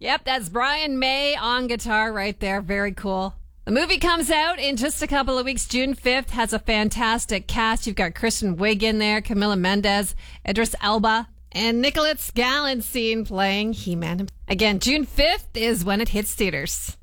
Yep, that's Brian May on guitar right there. Very cool. The movie comes out in just a couple of weeks. June 5th has a fantastic cast. You've got Kristen Wiig in there, Camila Mendes, Idris Elba, and Nicholas Galanstein playing He-Man. Again, June 5th is when it hits theaters.